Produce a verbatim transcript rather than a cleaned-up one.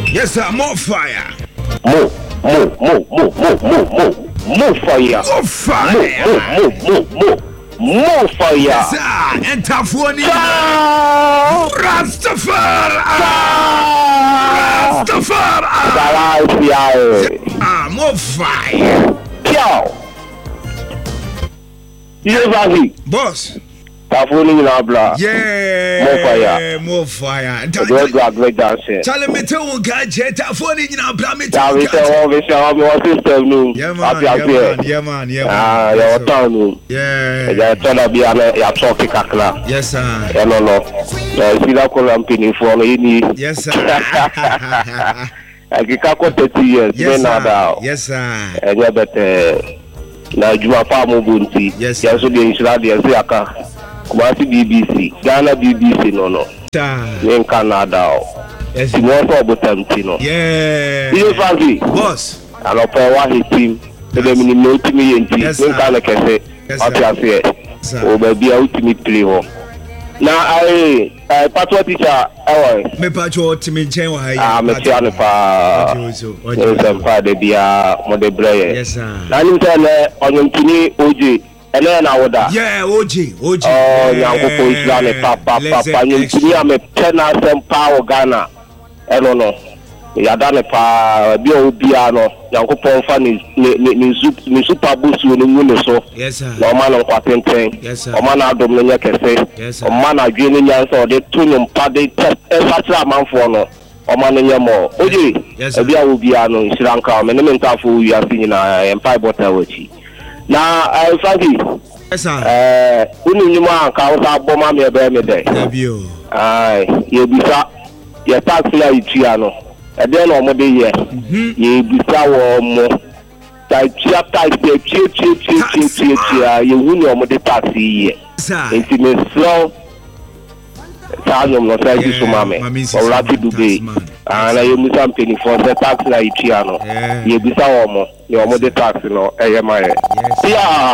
Yes, sir. More fire. More, more, more, more, more, more, more, more fire. More fire. More, more, more, more, more fire. Yes, sir. Enter for you. Rastafari. Rastafari. Ah, more fire. Ciao. You boss. Tafuni na bla. Yeah. More fire. More fire. Great drag, great dancing. Tell me to one guy, Tafuni na bla me. Yeah, we say we say we want system no. Yeah man, yeah man, yeah man, yeah man. Ah, your town no. Yeah. Ya tell be ana ya talk kakla. Yes sir. Yeah no no. Eh sila ko lampini for no ni. Yes sir. Akika ko thirty years me na da. Yes sir. Enye bete na juma pa mo bunti. Yes. Ya so de insira de se aka. Kumasi B B C, Ghana B B C no no. In Canada. Yes. You want to about no. Yeah. You fancy? Boss. I don't know why his team. So they mean no to me in team. Yes. In Canada can say. What you say? Oh baby, out to me play ho. Now I I patrol teacher. How me patrol to me change why. Ah, me tiane pa. Yes, pa de bia mo de braye. Yes sir. Na ni tele onyontini oje. Ele na woda. Yeah, O G, O G. Oh, yango po isla ne pa pa pa pa nyintini ame pena sempa o Ghana. Eno no. Ya da ne pa bi o bia no. Yango po mfa ni ni ni zup ni super boost ni ngune so. Yes sir. No man on kwatenten. Yes sir. O man adom ne nyekese. Yes sir. O man adwe ne nyanso de tunum pa de e fatra manfo no. O man ne nyemo. Oje. Yes sir. Bia o bia no nsiranka me ne mentafo wi afi nyina empire bottle wachi. Na I Frankie. Yes sir. Eh, unu nyuma anka wo sa boma me be me dey. Dabio. Ai, ye bisa. Ye tax la itua no. E dey no mo dey ye. Ye bisa wo mo. Ta tia tax dey tie tie tie tie tie tie ye hu no mo dey tax ye. Sir. Enti me slow. Sa no no sa ji so mame. O lati dube. Ana ye musa mpeni for the tax la itua no. Ye bisa wo mo. Ye mo dey tax no. E ye ma ye. Yeah.